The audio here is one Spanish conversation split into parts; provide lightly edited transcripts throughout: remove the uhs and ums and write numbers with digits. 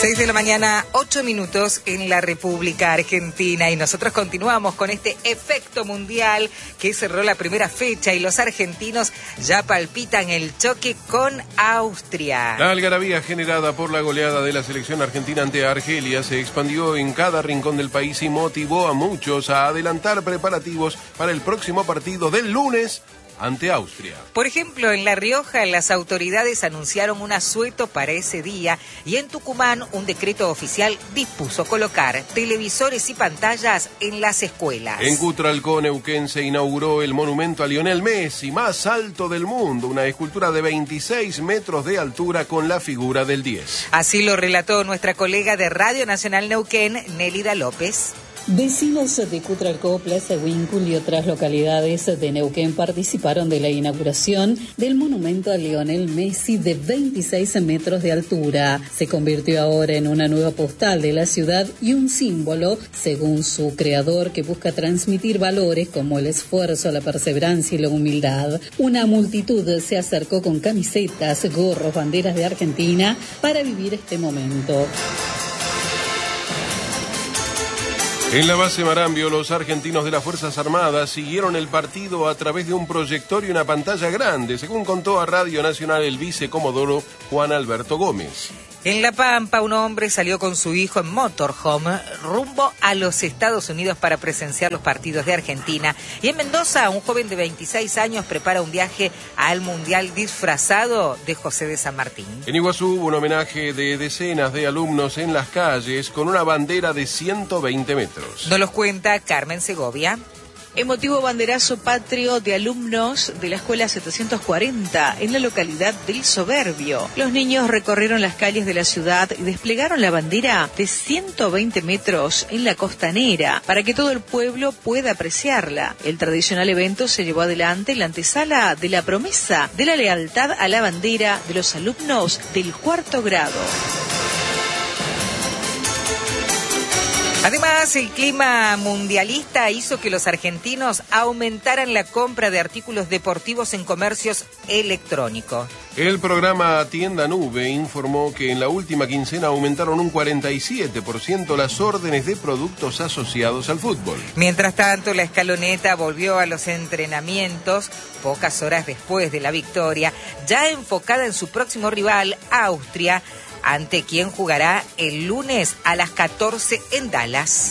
6 de la mañana, 8 minutos en la República Argentina, y nosotros continuamos con este efecto mundial que cerró la primera fecha y los argentinos ya palpitan el choque con Austria. La algarabía generada por la goleada de la selección argentina ante Argelia se expandió en cada rincón del país y motivó a muchos a adelantar preparativos para el próximo partido del lunes ante Austria. Por ejemplo, en La Rioja las autoridades anunciaron un asueto para ese día, y en Tucumán un decreto oficial dispuso colocar televisores y pantallas en las escuelas. En Cutralcó, Neuquén, se inauguró el monumento a Lionel Messi, más alto del mundo, una escultura de 26 metros de altura con la figura del 10. Así lo relató nuestra colega de Radio Nacional Neuquén, Nélida López. Vecinos de Cutralcó, Plaza Huíncul y otras localidades de Neuquén participaron de la inauguración del monumento a Lionel Messi de 26 metros de altura. Se convirtió ahora en una nueva postal de la ciudad y un símbolo, según su creador, que busca transmitir valores como el esfuerzo, la perseverancia y la humildad. Una multitud se acercó con camisetas, gorros, banderas de Argentina para vivir este momento. En la base Marambio, los argentinos de las Fuerzas Armadas siguieron el partido a través de un proyector y una pantalla grande, según contó a Radio Nacional el vicecomodoro Juan Alberto Gómez. En La Pampa, un hombre salió con su hijo en motorhome rumbo a los Estados Unidos para presenciar los partidos de Argentina. Y en Mendoza, un joven de 26 años prepara un viaje al Mundial disfrazado de José de San Martín. En Iguazú hubo un homenaje de decenas de alumnos en las calles con una bandera de 120 metros. Nos los cuenta Carmen Segovia. Emotivo banderazo patrio de alumnos de la Escuela 740 en la localidad del Soberbio. Los niños recorrieron las calles de la ciudad y desplegaron la bandera de 120 metros en la costanera para que todo el pueblo pueda apreciarla. El tradicional evento se llevó adelante en la antesala de la promesa de la lealtad a la bandera de los alumnos del cuarto grado. Además, el clima mundialista hizo que los argentinos aumentaran la compra de artículos deportivos en comercios electrónicos. El programa Tienda Nube informó que en la última quincena aumentaron un 47% las órdenes de productos asociados al fútbol. Mientras tanto, la Escaloneta volvió a los entrenamientos pocas horas después de la victoria, ya enfocada en su próximo rival, Austria, ante quien jugará el lunes a las 14 en Dallas.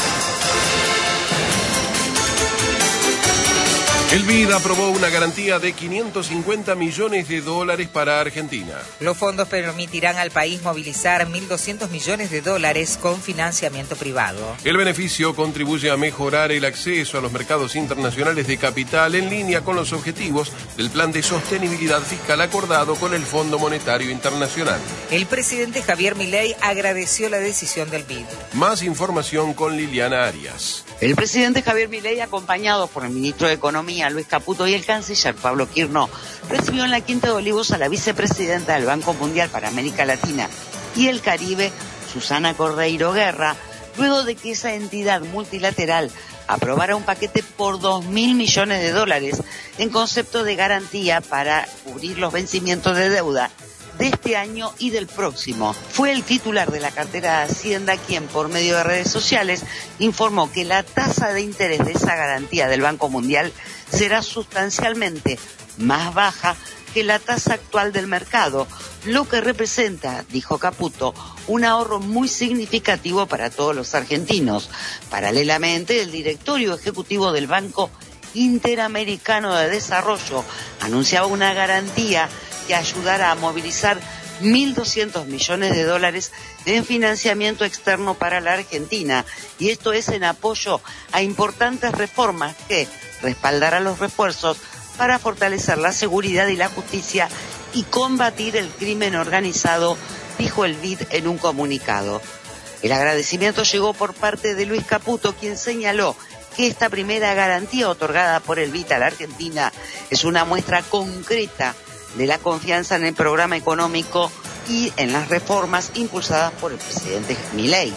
El BID aprobó una garantía de $550 millones para Argentina. Los fondos permitirán al país movilizar $1.200 millones con financiamiento privado. El beneficio contribuye a mejorar el acceso a los mercados internacionales de capital en línea con los objetivos del Plan de Sostenibilidad Fiscal acordado con el Fondo Monetario Internacional. El presidente Javier Milei agradeció la decisión del BID. Más información con Liliana Arias. El presidente Javier Milei, acompañado por el ministro de Economía, Luis Caputo, y el canciller Pablo Quirno, recibió en la Quinta de Olivos a la vicepresidenta del Banco Mundial para América Latina y el Caribe, Susana Cordeiro Guerra, luego de que esa entidad multilateral aprobara un paquete por $2.000 millones en concepto de garantía para cubrir los vencimientos de deuda de este año y del próximo. Fue el titular de la cartera de Hacienda quien, por medio de redes sociales, informó que la tasa de interés de esa garantía del Banco Mundial será sustancialmente más baja que la tasa actual del mercado, lo que representa, dijo Caputo, un ahorro muy significativo para todos los argentinos. Paralelamente, el directorio ejecutivo del Banco Interamericano de Desarrollo anunciaba una garantía que ayudará a movilizar $1.200 millones en financiamiento externo para la Argentina, y esto es en apoyo a importantes reformas que respaldarán los refuerzos para fortalecer la seguridad y la justicia y combatir el crimen organizado, dijo el BID en un comunicado. El agradecimiento llegó por parte de Luis Caputo, quien señaló que esta primera garantía otorgada por el BID a la Argentina es una muestra concreta de la confianza en el programa económico y en las reformas impulsadas por el presidente Milei.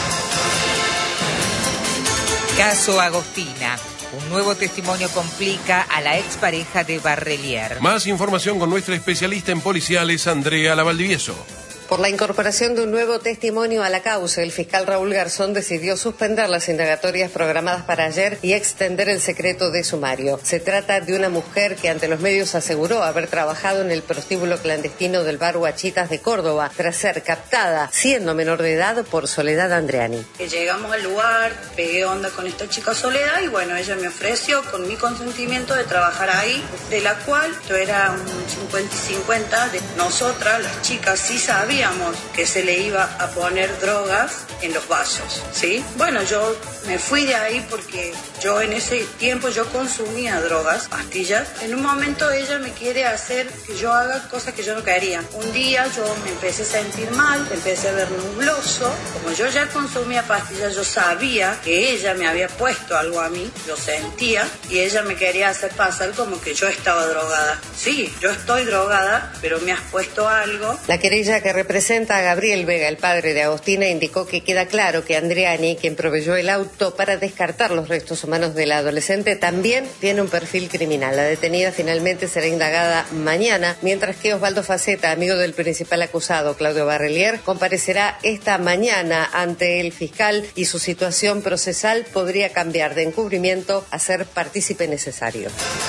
Caso Agostina. Un nuevo testimonio complica a la expareja de Barrelier. Más información con nuestra especialista en policiales, Andrea Lavaldivieso. Por la incorporación de un nuevo testimonio a la causa, el fiscal Raúl Garzón decidió suspender las indagatorias programadas para ayer y extender el secreto de sumario. Se trata de una mujer que ante los medios aseguró haber trabajado en el prostíbulo clandestino del bar Huachitas de Córdoba tras ser captada, siendo menor de edad, por Soledad Andreani. Llegamos al lugar, pegué onda con esta chica Soledad y bueno, ella me ofreció con mi consentimiento de trabajar ahí, de la cual esto era un 50 y 50 de nosotras, las chicas, sí sabíamos que se le iba a poner drogas en los vasos, ¿sí? Bueno, yo me fui de ahí porque yo en ese tiempo yo consumía drogas, pastillas. En un momento ella me quiere hacer que yo haga cosas que yo no quería. Un día yo me empecé a sentir mal, empecé a ver nubloso. Como yo ya consumía pastillas, yo sabía que ella me había puesto algo a mí, lo sentía, y ella me quería hacer pasar como que yo estaba drogada. Sí, yo estoy drogada, pero me has puesto algo. La querella que representa a Gabriel Vega, el padre de Agostina, indicó que queda claro que Andreani, quien proveyó el auto para descartar los restos humanos de la adolescente, también tiene un perfil criminal. La detenida finalmente será indagada mañana, mientras que Osvaldo Faceta, amigo del principal acusado, Claudio Barrelier, comparecerá esta mañana ante el fiscal y su situación procesal podría cambiar de encubrimiento a ser partícipe necesario.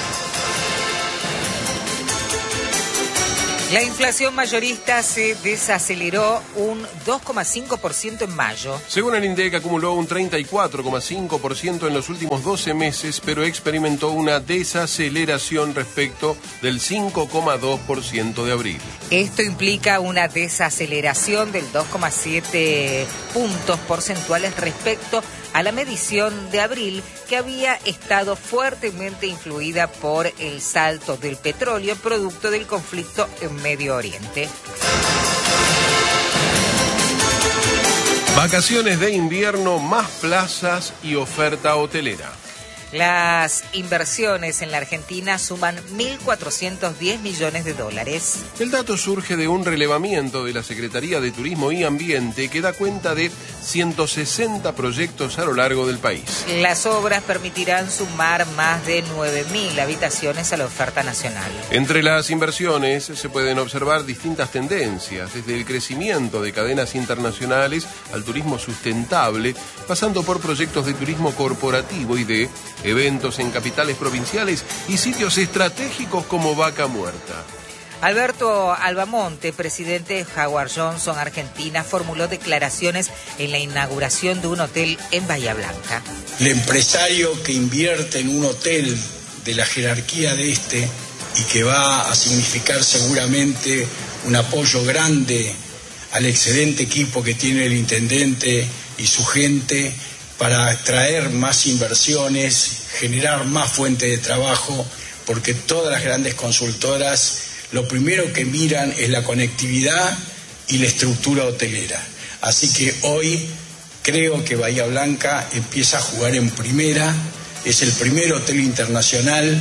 La inflación mayorista se desaceleró un 2,5% en mayo. Según el INDEC, acumuló un 34,5% en los últimos 12 meses, pero experimentó una desaceleración respecto del 5,2% de abril. Esto implica una desaceleración del 2,7 puntos porcentuales respecto a la medición de abril, que había estado fuertemente influida por el salto del petróleo producto del conflicto en Medio Oriente. Vacaciones de invierno, más plazas y oferta hotelera. Las inversiones en la Argentina suman 1.410 millones de dólares. El dato surge de un relevamiento de la Secretaría de Turismo y Ambiente que da cuenta de 160 proyectos a lo largo del país. Las obras permitirán sumar más de 9.000 habitaciones a la oferta nacional. Entre las inversiones se pueden observar distintas tendencias, desde el crecimiento de cadenas internacionales al turismo sustentable, pasando por proyectos de turismo corporativo y de eventos en capitales provinciales y sitios estratégicos como Vaca Muerta. Alberto Albamonte, presidente de Howard Johnson Argentina, formuló declaraciones en la inauguración de un hotel en Bahía Blanca. El empresario que invierte en un hotel de la jerarquía de este y que va a significar seguramente un apoyo grande al excelente equipo que tiene el intendente y su gente para atraer más inversiones, generar más fuentes de trabajo, porque todas las grandes consultoras lo primero que miran es la conectividad y la estructura hotelera. Así que hoy creo que Bahía Blanca empieza a jugar en primera, es el primer hotel internacional.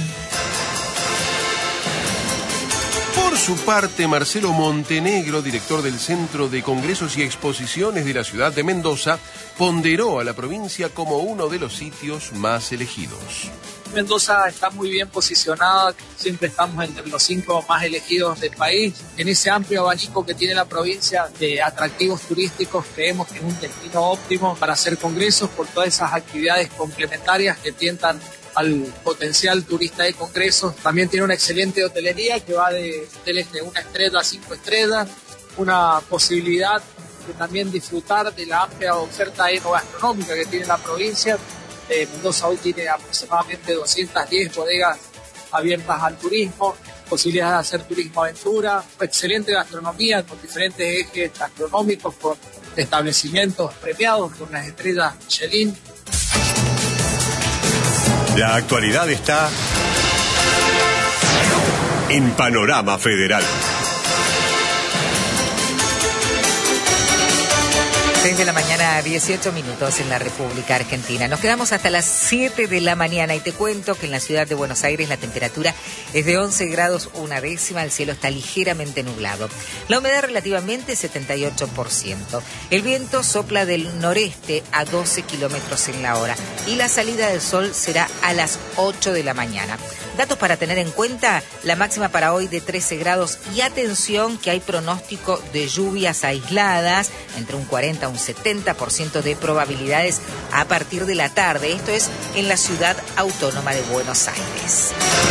Por su parte, Marcelo Montenegro, director del Centro de Congresos y Exposiciones de la ciudad de Mendoza, ponderó a la provincia como uno de los sitios más elegidos. Mendoza está muy bien posicionada, siempre estamos entre los 5 más elegidos del país. En ese amplio abanico que tiene la provincia de atractivos turísticos, creemos que es un destino óptimo para hacer congresos por todas esas actividades complementarias que tientan al potencial turista de congresos. También tiene una excelente hotelería que va de hoteles de 1 estrella a 5 estrellas, una posibilidad de también disfrutar de la amplia oferta enogastronómica que tiene la provincia. Mendoza hoy tiene aproximadamente 210 bodegas abiertas al turismo, posibilidades de hacer turismo aventura, excelente gastronomía con diferentes ejes gastronómicos, con establecimientos premiados con las estrellas Michelin. La actualidad está en Panorama Federal. 6 de la mañana, 18 minutos en la República Argentina. Nos quedamos hasta las 7 de la mañana y te cuento que en la ciudad de Buenos Aires la temperatura es de 11 grados 1 décima, el cielo está ligeramente nublado. La humedad relativamente 78%. El viento sopla del noreste a 12 kilómetros en la hora y la salida del sol será a las 8 de la mañana. Datos para tener en cuenta: la máxima para hoy de 13 grados y atención que hay pronóstico de lluvias aisladas, entre un 40 a un 70% de probabilidades a partir de la tarde. Esto es en la ciudad autónoma de Buenos Aires.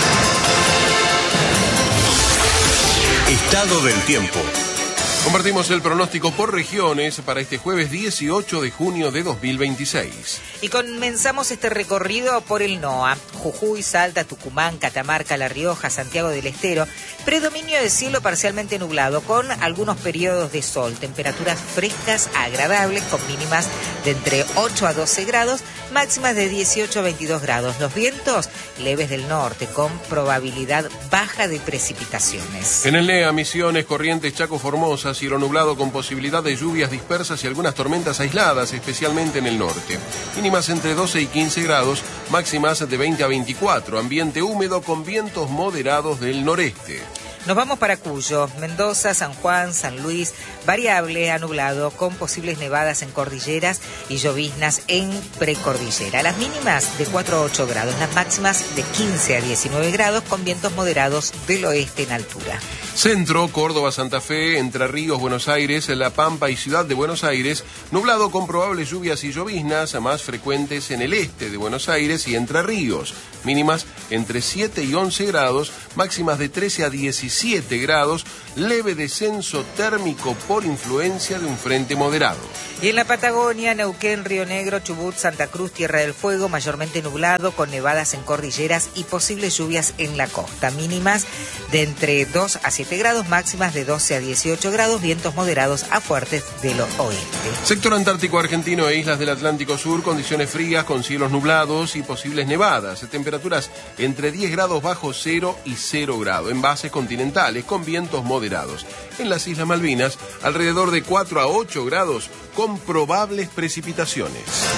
Estado del tiempo. Compartimos el pronóstico por regiones para este jueves 18 de junio de 2026. Y comenzamos este recorrido por el NOA. Jujuy, Salta, Tucumán, Catamarca, La Rioja, Santiago del Estero. Predominio de cielo parcialmente nublado con algunos periodos de sol. Temperaturas frescas agradables con mínimas de entre 8 a 12 grados, máximas de 18 a 22 grados. Los vientos leves del norte con probabilidad baja de precipitaciones. En el NEA, Misiones, Corrientes, Chaco, Formosa, cielo nublado con posibilidad de lluvias dispersas y algunas tormentas aisladas, especialmente en el norte. Mínimas entre 12 y 15 grados, máximas de 20 a 24. Ambiente húmedo con vientos moderados del noreste. Nos vamos para Cuyo, Mendoza, San Juan, San Luis, variable a nublado con posibles nevadas en cordilleras y lloviznas en precordillera. Las mínimas de 4 a 8 grados, las máximas de 15 a 19 grados con vientos moderados del oeste en altura. Centro, Córdoba, Santa Fe, Entre Ríos, Buenos Aires, La Pampa y Ciudad de Buenos Aires, nublado con probables lluvias y lloviznas más frecuentes en el este de Buenos Aires y Entre Ríos. Mínimas entre 7 y 11 grados, máximas de 13 a 17 grados, leve descenso térmico por influencia de un frente moderado. Y en la Patagonia, Neuquén, Río Negro, Chubut, Santa Cruz, Tierra del Fuego, mayormente nublado con nevadas en cordilleras y posibles lluvias en la costa. Mínimas de entre 2 a 7 grados, máximas de 12 a 18 grados, vientos moderados a fuertes del oeste. Sector Antártico Argentino e islas del Atlántico Sur, condiciones frías con cielos nublados y posibles nevadas. Temperaturas entre 10 grados bajo cero y 0 grado. Envases continentales con vientos moderados. En las Islas Malvinas, alrededor de 4 a 8 grados con probables precipitaciones.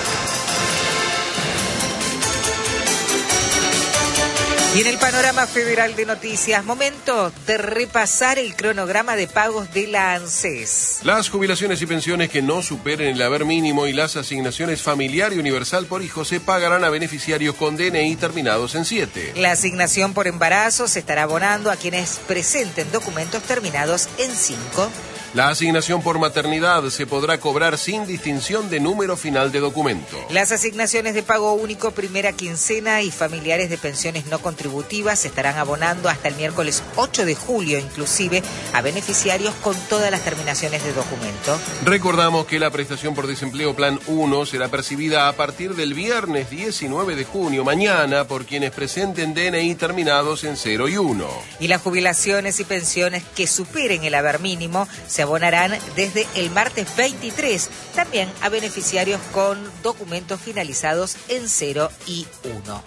Y en el panorama federal de noticias, momento de repasar el cronograma de pagos de la ANSES. Las jubilaciones y pensiones que no superen el haber mínimo y las asignaciones familiar y universal por hijo se pagarán a beneficiarios con DNI terminados en 7. La asignación por embarazo se estará abonando a quienes presenten documentos terminados en 5. La asignación por maternidad se podrá cobrar sin distinción de número final de documento. Las asignaciones de pago único primera quincena y familiares de pensiones no contributivas se estarán abonando hasta el miércoles 8 de julio, inclusive a beneficiarios con todas las terminaciones de documento. Recordamos que la prestación por desempleo Plan 1 será percibida a partir del viernes 19 de junio, mañana, por quienes presenten DNI terminados en 0 y 1. Y las jubilaciones y pensiones que superen el haber mínimo se abonarán desde el martes 23, también a beneficiarios con documentos finalizados en 0 y 1.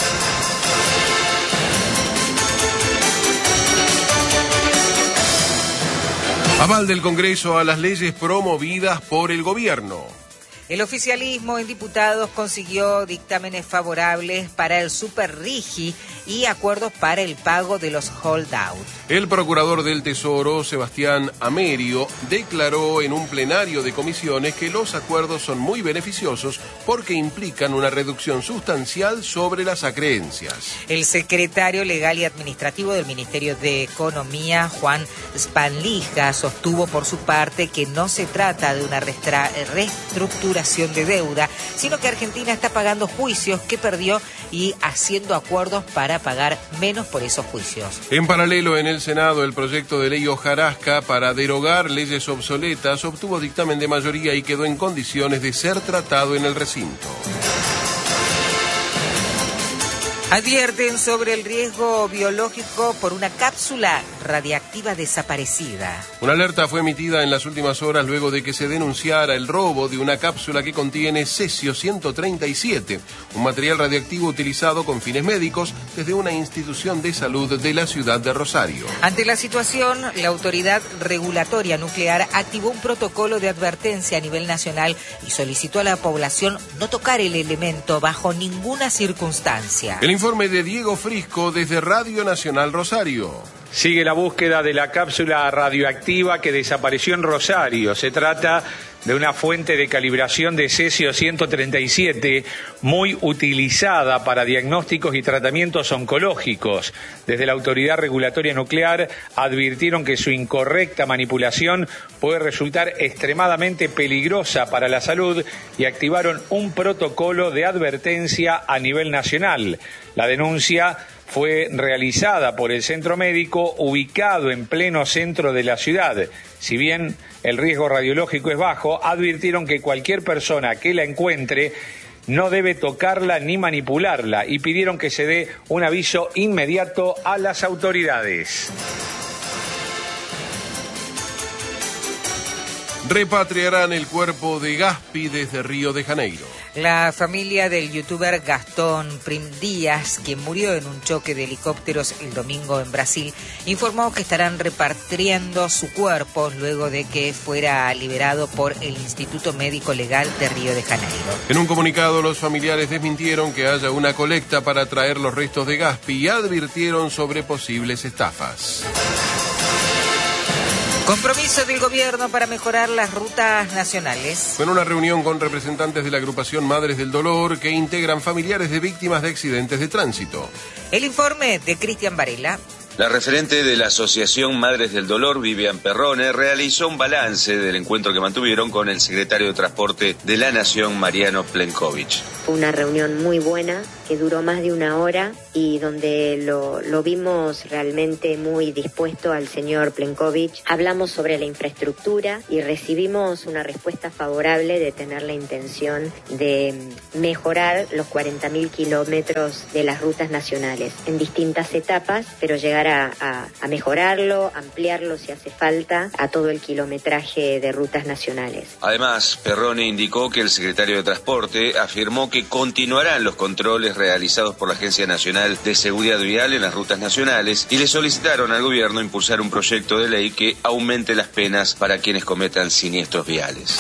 Aval del Congreso a las leyes promovidas por el gobierno. El oficialismo en diputados consiguió dictámenes favorables para el Superrigi y acuerdos para el pago de los holdout. El procurador del Tesoro, Sebastián Amerio, declaró en un plenario de comisiones que los acuerdos son muy beneficiosos porque implican una reducción sustancial sobre las acreencias. El secretario legal y administrativo del Ministerio de Economía, Juan Spanlija, sostuvo por su parte que no se trata de una reestructuración de deuda, sino que Argentina está pagando juicios que perdió y haciendo acuerdos para pagar menos por esos juicios. En paralelo, en el Senado, el proyecto de ley Hojarasca para derogar leyes obsoletas obtuvo dictamen de mayoría y quedó en condiciones de ser tratado en el recinto. Advierten sobre el riesgo biológico por una cápsula radiactiva desaparecida. Una alerta fue emitida en las últimas horas luego de que se denunciara el robo de una cápsula que contiene cesio-137, un material radiactivo utilizado con fines médicos desde una institución de salud de la ciudad de Rosario. Ante la situación, la Autoridad Regulatoria Nuclear activó un protocolo de advertencia a nivel nacional y solicitó a la población no tocar el elemento bajo ninguna circunstancia. El informe de Diego Frisco desde Radio Nacional Rosario. Sigue la búsqueda de la cápsula radioactiva que desapareció en Rosario. Se trata de una fuente de calibración de cesio-137 muy utilizada para diagnósticos y tratamientos oncológicos. Desde la Autoridad Regulatoria Nuclear advirtieron que su incorrecta manipulación puede resultar extremadamente peligrosa para la salud y activaron un protocolo de advertencia a nivel nacional. La denuncia fue realizada por el centro médico ubicado en pleno centro de la ciudad. Si bien el riesgo radiológico es bajo, advirtieron que cualquier persona que la encuentre no debe tocarla ni manipularla y pidieron que se dé un aviso inmediato a las autoridades. Repatriarán el cuerpo de Gaspi desde Río de Janeiro. La familia del youtuber Gastón Prim Díaz, quien murió en un choque de helicópteros el domingo en Brasil, informó que estarán repatriando su cuerpo luego de que fuera liberado por el Instituto Médico Legal de Río de Janeiro. En un comunicado, los familiares desmintieron que haya una colecta para traer los restos de Gaspi y advirtieron sobre posibles estafas. Compromiso del gobierno para mejorar las rutas nacionales. Fue en una reunión con representantes de la agrupación Madres del Dolor que integran familiares de víctimas de accidentes de tránsito. El informe de Cristian Varela. La referente de la Asociación Madres del Dolor, Vivian Perrone, realizó un balance del encuentro que mantuvieron con el secretario de Transporte de la Nación, Mariano Plenković. Fue una reunión muy buena, que duró más de una hora y donde lo vimos realmente muy dispuesto al señor Plenković. Hablamos sobre la infraestructura y recibimos una respuesta favorable de tener la intención de mejorar los 40.000 kilómetros de las rutas nacionales en distintas etapas, pero llegar a mejorarlo, ampliarlo si hace falta a todo el kilometraje de rutas nacionales. Además, Perrone indicó que el secretario de Transporte afirmó que continuarán los controles realizados por la Agencia Nacional de Seguridad Vial en las rutas nacionales y le solicitaron al gobierno impulsar un proyecto de ley que aumente las penas para quienes cometan siniestros viales.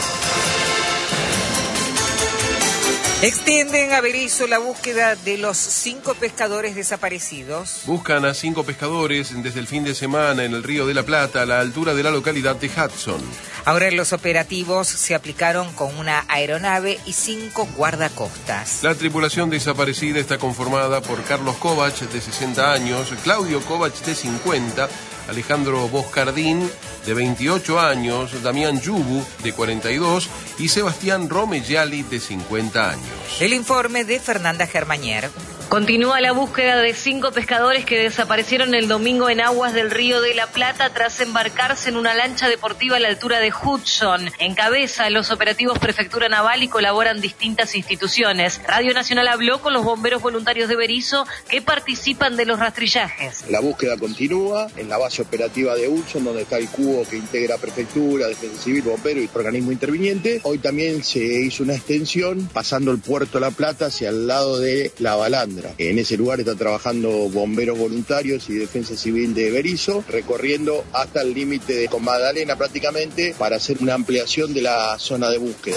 Extienden a Berisso la búsqueda de los 5 pescadores desaparecidos. Buscan a 5 pescadores desde el fin de semana en el Río de la Plata, a la altura de la localidad de Hudson. Ahora los operativos se aplicaron con una aeronave y 5 guardacostas. La tripulación desaparecida está conformada por Carlos Kovac, de 60 años, Claudio Kovac, de 50, Alejandro Boscardín, de 28 años, Damián Yubu, de 42, y Sebastián Romellalli, de 50 años. El informe de Fernanda Germañer. Continúa la búsqueda de 5 pescadores que desaparecieron el domingo en aguas del Río de la Plata tras embarcarse en una lancha deportiva a la altura de Hudson. Encabeza los operativos Prefectura Naval y colaboran distintas instituciones. Radio Nacional habló con los bomberos voluntarios de Berisso que participan de los rastrillajes. La búsqueda continúa en la base operativa de Hudson, donde está el cubo que integra Prefectura, Defensa Civil, Bombero y organismo interviniente. Hoy también se hizo una extensión pasando el Puerto La Plata hacia el lado de La Balandra. En ese lugar están trabajando bomberos voluntarios y Defensa Civil de Berisso, recorriendo hasta el límite de con Magdalena prácticamente para hacer una ampliación de la zona de búsqueda.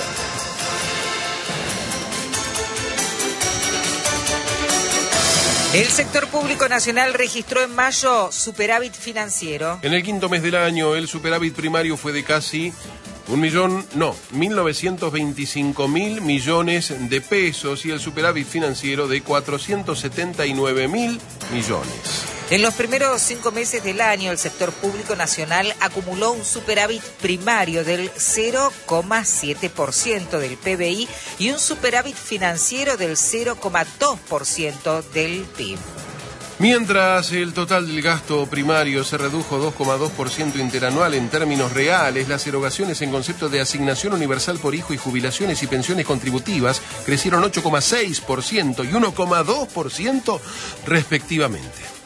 El sector público nacional registró en mayo superávit financiero. En el quinto mes del año, el superávit primario fue de casi 1.925.000 millones de pesos y el superávit financiero de 479.000 millones. En los primeros 5 meses del año, el sector público nacional acumuló un superávit primario del 0,7% del PBI y un superávit financiero del 0,2% del PIB. Mientras el total del gasto primario se redujo 2,2% interanual en términos reales, las erogaciones en concepto de asignación universal por hijo y jubilaciones y pensiones contributivas crecieron 8,6% y 1,2% respectivamente.